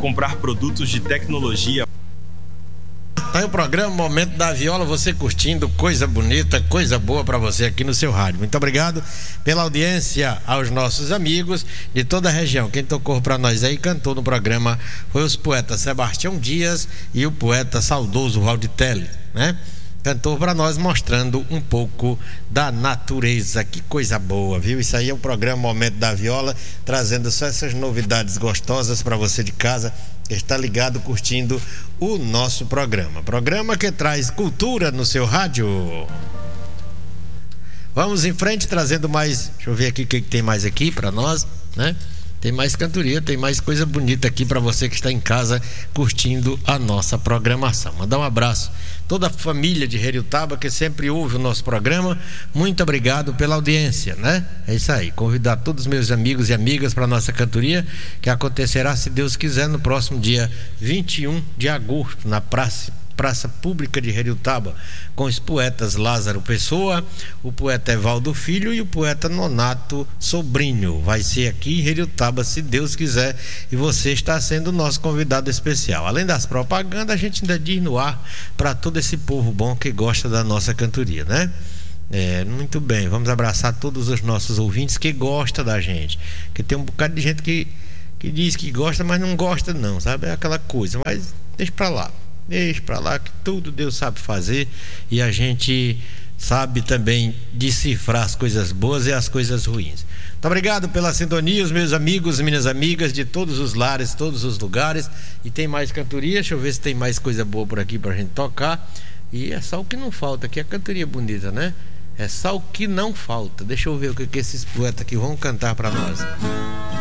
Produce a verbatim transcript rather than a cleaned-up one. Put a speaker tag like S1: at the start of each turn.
S1: comprar produtos de tecnologia.
S2: Tá aí o programa Momento da Viola, você curtindo coisa bonita, coisa boa para você aqui no seu rádio. Muito obrigado pela audiência aos nossos amigos de toda a região. Quem tocou para nós aí, cantou no programa, foi os poetas Sebastião Dias e o poeta saudoso Valditelli, né? Cantou para nós mostrando um pouco da natureza. Que coisa boa, viu? Isso aí é o programa Momento da Viola, trazendo só essas novidades gostosas para você de casa que está ligado, curtindo o nosso programa. Programa que traz cultura no seu rádio. Vamos em frente, trazendo mais. Deixa eu ver aqui o que, que tem mais aqui para nós, né? Tem mais cantoria, tem mais coisa bonita aqui para você que está em casa curtindo a nossa programação. Mandar um abraço a toda a família de Heriotaba que sempre ouve o nosso programa. Muito obrigado pela audiência, né? É isso aí. Convidar todos os meus amigos e amigas para a nossa cantoria, que acontecerá, se Deus quiser, no próximo dia vinte e um de agosto, na Praça Praça Pública de Heriotaba, com os poetas Lázaro Pessoa, o poeta Evaldo Filho e o poeta Nonato Sobrinho. Vai ser aqui em Heriotaba, se Deus quiser, e você está sendo o nosso convidado especial. Além das propagandas, a gente ainda diz no ar para todo esse povo bom que gosta da nossa cantoria, né? É, muito bem, vamos abraçar todos os nossos ouvintes que gostam da gente, que tem um bocado de gente que, que diz que gosta, mas não gosta não, sabe? É aquela coisa, mas deixa pra lá. Deixa pra lá, que tudo Deus sabe fazer, e a gente sabe também decifrar as coisas boas e as coisas ruins. Muito obrigado pela sintonia, os meus amigos e minhas amigas de todos os lares, todos os lugares. E tem mais cantoria, deixa eu ver se tem mais coisa boa por aqui pra gente tocar. E é só o que não falta aqui, a cantoria bonita, né? É só o que não falta. Deixa eu ver o que, que esses poetas aqui vão cantar pra nós.